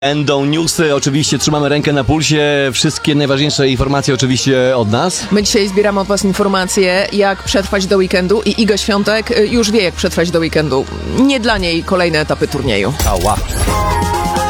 Będą newsy, oczywiście trzymamy rękę na pulsie, wszystkie najważniejsze informacje oczywiście od nas. My dzisiaj zbieramy od was informacje, jak przetrwać do weekendu i Iga Świątek już wie, jak przetrwać do weekendu. Nie dla niej kolejne etapy turnieju. Ała.